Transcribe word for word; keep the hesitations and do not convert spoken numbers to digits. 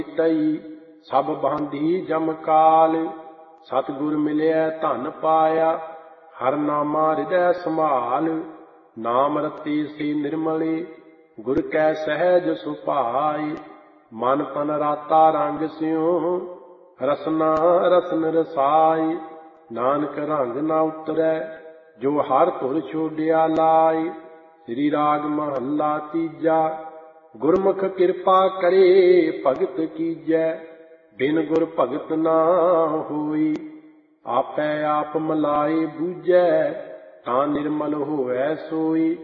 ਤਈ ਸਭ ਬਾਂਧੀ ਜਮ ਕਾਲ। ਸਤਿਗੁਰ ਮਿਲਿਆ ਧਨ ਪਾਇਆ ਹਰ ਨਾਮਾ ਹਿਰਦੈ ਸੰਭਾਲ। ਨਾਮ ਰਤੀ ਸੀ ਨਿਰਮਲੀ ਗੁਰ ਕੈ ਸਹਿਜ ਸੁਭਾਈ। ਮਨ ਤਨ ਰਾਤਾ ਰੰਗ ਸਿਉ ਰਸਨਾ ਰਸਨ ਰਸਾਈ। ਨਾਨਕ ਰੰਗ ਨਾ ਉਤਰੈ ਜੋ ਹਰ ਧੁਰ ਛੋਡਿਆ ਲਾਈ। ਸ੍ਰੀ ਰਾਗ ਮਹੱਲਾ ਤੀਜਾ। ਗੁਰਮੁਖ ਕਿਰਪਾ ਕਰੇ ਭਗਤ ਕੀਜੈ ਬਿਨ ਗੁਰ ਭਗਤ ਨਾ ਹੋਈ। ਆਪੈ ਆਪ ਮਲਾਏ ਬੂਝੈ ਤਾਂ ਨਿਰਮਲ ਹੋਵੈ ਸੋਈ।